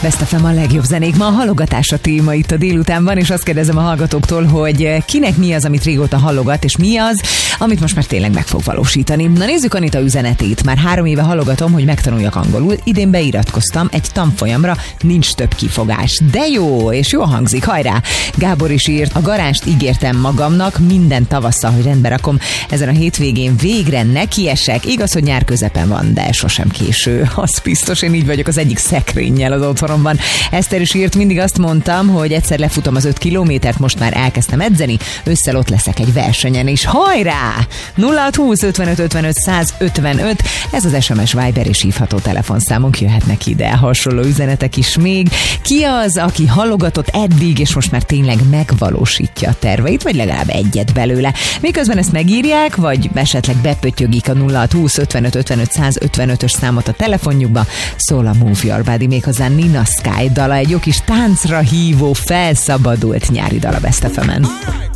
Best FM a legjobb zenék. Ma a halogatás a téma itt a délutánban, és azt kérdezem a hallgatóktól, hogy kinek mi az, amit régóta hallogat, és mi az, amit most már tényleg meg fog valósítani. Na nézzük Anita üzenetét. Már 3 éve hallogatom, hogy megtanuljak angolul. Idén beiratkoztam egy tanfolyamra, nincs több kifogás. De jó, és jól hangzik, hajrá! Gábor is írt, a garást ígértem magamnak, minden tavasszal, hogy rendbe rakom. Ezen a hétvégén végre nekiesek. Igaz, hogy nyár közepen van, de sosem késő. Az biztos, én így vagyok az egyik szekrénnyel az otthonomban. Eszter is írt, mindig azt mondtam, hogy egyszer lefutom az 5 kilométert, most már elkezdtem edzeni, ősszel ott leszek egy versenyen is. Hajrá! 0620 55 55 155, ez az SMS, Viber és hívható telefonszámunk, jöhetnek ide hasonló üzenetek is még. Ki az, aki hallogatott eddig, és most már tényleg megvalósítja a terveit, vagy legalább egyet belőle? Miközben ezt megírják, vagy esetleg bepöttyögik a 0620 55 55 155-ös számot a telefonjukba, szól a Move Your Body, méghozzá Nina Sky dala, egy jó kis táncra hívó, felszabadult nyári dal a Best FM-en.